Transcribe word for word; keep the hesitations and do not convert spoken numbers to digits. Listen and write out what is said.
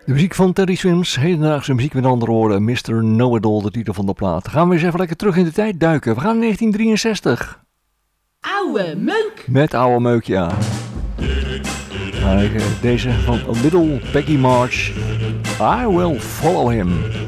De muziek van Teddy Swims, hedendaagse muziek met andere woorden, mister Know-It-All, de titel van de plaat. Gaan we eens even lekker terug in de tijd duiken. We gaan in negentien drieënzestig. Oude meuk! Met oude meuk, ja. Deze van Little Peggy March. I Will Follow Him.